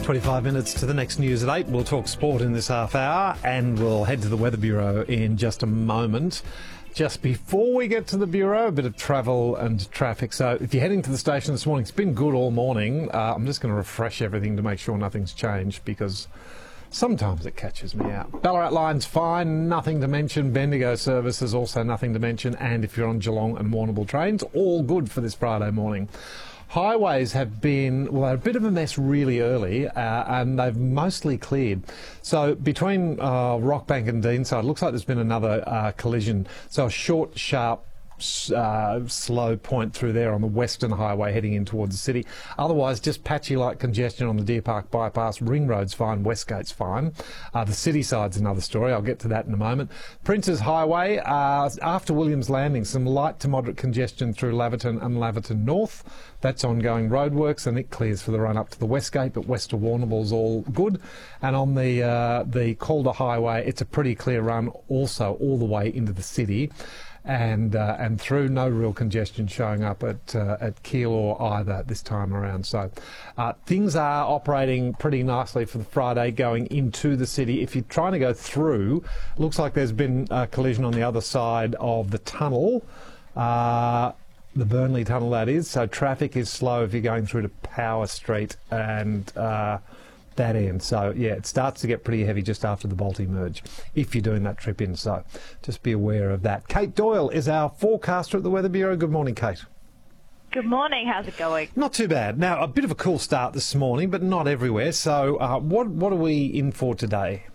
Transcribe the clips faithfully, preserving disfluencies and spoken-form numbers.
twenty-five minutes to the next news at eight. We'll talk sport in this half hour and we'll head to the Weather Bureau in just a moment. Just before we get to the Bureau, a bit of travel and traffic. So if you're heading to the station this morning, it's been good all morning. Uh, I'm just going to refresh everything to make sure nothing's changed because sometimes it catches me out. Ballarat line's fine, nothing to mention. Bendigo services also nothing to mention. And if you're on Geelong and Warrnambool trains, all good for this Friday morning. Highways have been, well, they're a bit of a mess really early, uh, and they've mostly cleared. So between uh, Rockbank and Deanside, looks like there's been another uh, collision. So a short, sharp, uh, slow point through there on the Western Highway heading in towards the city. Otherwise, just patchy light congestion on the Deer Park bypass. Ring Road's fine, Westgate's fine. Uh, the city side's another story. I'll get to that in a moment. Princes Highway, uh, after Williams Landing, some light to moderate congestion through Laverton and Laverton North. That's ongoing roadworks, and it clears for the run up to the Westgate, but west of Warrnambool's all good. And on the uh, the Calder Highway, it's a pretty clear run also all the way into the city. And uh, and through, no real congestion showing up at uh, at Keilor either this time around. So uh, things are operating pretty nicely for the Friday going into the city. If you're trying to go through, looks like there's been a collision on the other side of the tunnel, uh, the Burnley Tunnel that is. So traffic is slow if you're going through to Power Street and Uh, that end. So yeah, it starts to get pretty heavy just after the Balti merge if you're doing that trip in, so just be aware of that. Kate Doyle is our forecaster at the Weather Bureau. Good morning, Kate. Good morning, how's it going? Not too bad. Now, a bit of a cool start this morning, but not everywhere. So uh, what what are we in for today?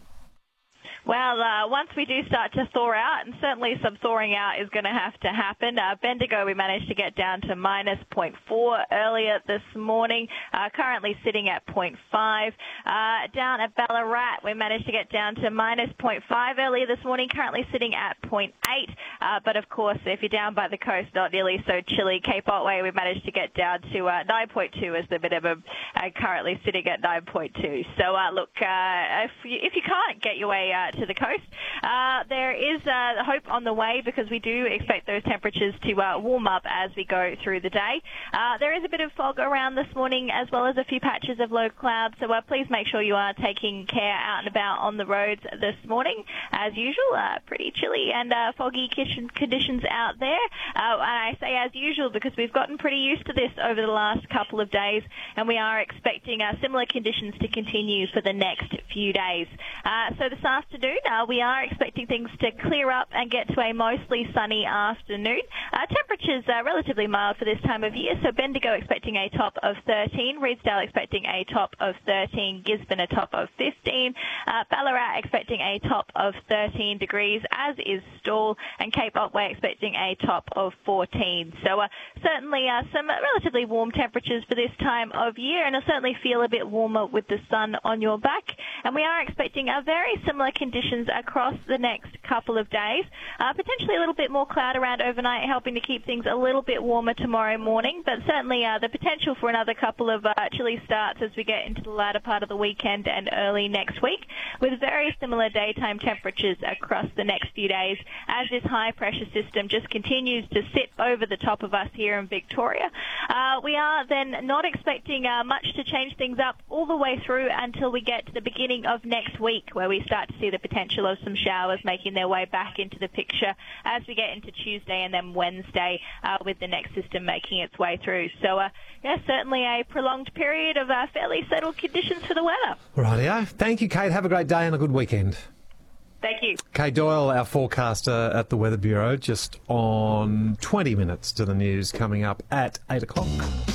Well, uh, once we do start to thaw out, and certainly some thawing out is going to have to happen. Uh, Bendigo, we managed to get down to minus zero point four earlier this morning, uh, currently sitting at zero point five. Uh, down at Ballarat, we managed to get down to minus zero point five earlier this morning, currently sitting at zero point eight. Uh, but of course, if you're down by the coast, not nearly so chilly. Cape Otway, we managed to get down to uh, nine point two as the minimum, uh, currently sitting at nine point two. So uh, look, uh, if, you, if you can't get your way uh, to the coast, uh, there is uh, hope on the way because we do expect those temperatures to uh, warm up as we go through the day. Uh, there is a bit of fog around this morning as well as a few patches of low cloud, so uh, please make sure you are taking care out and about on the roads this morning. As usual, uh, pretty chilly and uh, foggy conditions out there. Uh, and I say as usual because we've gotten pretty used to this over the last couple of days, and we are expecting uh, similar conditions to continue for the next few days. Uh, so this afternoon, Uh, we are expecting things to clear up and get to a mostly sunny afternoon. Uh, temperatures are relatively mild for this time of year, so Bendigo expecting a top of thirteen, Reedsdale expecting a top of thirteen, Gisborne a top of fifteen, uh, Ballarat expecting a top of thirteen degrees, as is Stawell, and Cape Otway expecting a top of fourteen. So uh, certainly uh, some relatively warm temperatures for this time of year, and it'll certainly feel a bit warmer with the sun on your back. And we are expecting a very similar conditions across the next couple of days. Uh, potentially a little bit more cloud around overnight, helping to keep things a little bit warmer tomorrow morning, but certainly uh, the potential for another couple of uh, chilly starts as we get into the latter part of the weekend and early next week, with very similar daytime temperatures across the next few days as this high pressure system just continues to sit over the top of us here in Victoria. Uh, we are then not expecting uh, much to change things up all the way through until we get to the beginning of next week, where we start to see the potential of some showers making their way back into the picture as we get into Tuesday and then Wednesday, uh, with the next system making its way through. So, uh, yeah, certainly a prolonged period of uh, fairly settled conditions for the weather. Rightio. Thank you, Kate. Have a great day and a good weekend. Thank you. Kate Doyle, our forecaster at the Weather Bureau, just on twenty minutes to the news coming up at eight o'clock.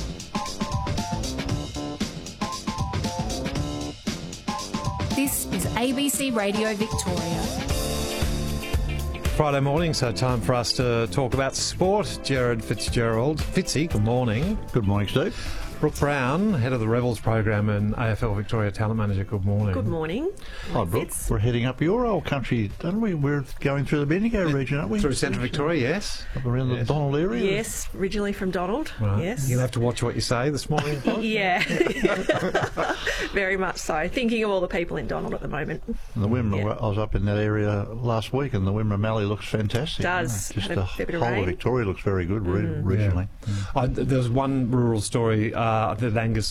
This is A B C Radio Victoria. Friday morning, so time for us to talk about sport. Jared Fitzgerald. Fitzy, good morning. Good morning, Steve. Brooke Brown, head of the Rebels program and A F L Victoria talent manager. Good morning. Good morning. Hi, Brooke. We're heading up your old country, don't we? We're going through the Bendigo region, aren't we? Through Central Victoria, yes. Up around yes. the Donald area? Yes, originally from Donald. Right. Yes. You're going to have to watch what you say this morning. Yeah. Very much so. Thinking of all the people in Donald at the moment. And the Wimmera, Yeah. I was up in that area last week, and the Wimmera Mallee looks fantastic. Does. Just Had a the fair bit of whole of rain. Victoria looks very good re- Mm. regionally. I, there's one rural story uh, that Angus